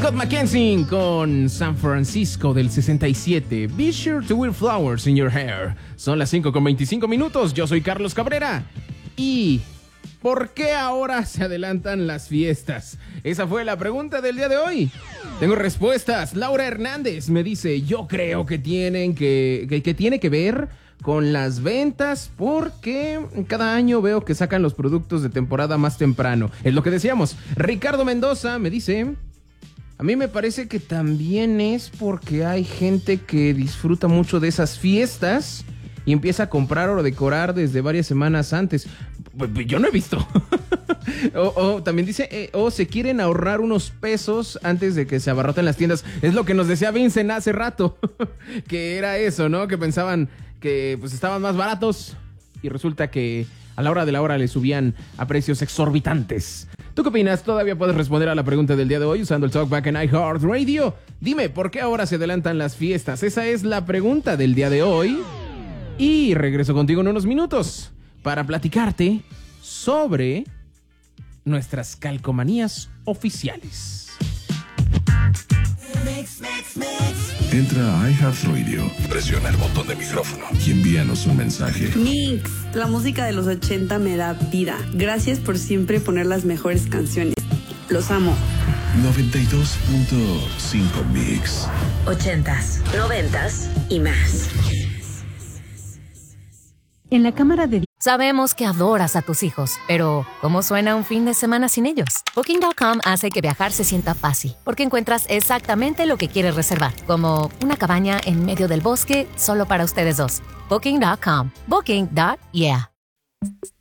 Scott McKenzie con San Francisco del 67. Be sure to wear flowers in your hair. Son las 5:25. Yo soy Carlos Cabrera. ¿Y por qué ahora se adelantan las fiestas? Esa fue la pregunta del día de hoy. Tengo respuestas. Laura Hernández me dice: yo creo que tiene que ver con las ventas, porque cada año veo que sacan los productos de temporada más temprano. Es lo que decíamos. Ricardo Mendoza me dice: a mí me parece que también es porque hay gente que disfruta mucho de esas fiestas y empieza a comprar o decorar desde varias semanas antes. Yo no he visto. o también dice, o se quieren ahorrar unos pesos antes de que se abarroten las tiendas. Es lo que nos decía Vincent hace rato, que era eso, ¿no? Que pensaban que pues estaban más baratos y resulta que a la hora de la hora le subían a precios exorbitantes. ¿Tú qué opinas? Todavía puedes responder a la pregunta del día de hoy usando el Talkback en iHeartRadio. Dime, ¿por qué ahora se adelantan las fiestas? Esa es la pregunta del día de hoy. Y regreso contigo en unos minutos para platicarte sobre nuestras calcomanías oficiales. Entra a iHeartRadio, presiona el botón de micrófono y envíanos un mensaje. Mix, la música de los 80 me da vida. Gracias por siempre poner las mejores canciones. Los amo. 92.5 Mix. 80s, 90s y más. En la cámara de... Sabemos que adoras a tus hijos, pero ¿cómo suena un fin de semana sin ellos? Booking.com hace que viajar se sienta fácil, porque encuentras exactamente lo que quieres reservar, como una cabaña en medio del bosque solo para ustedes dos. Booking.com. Booking.yeah.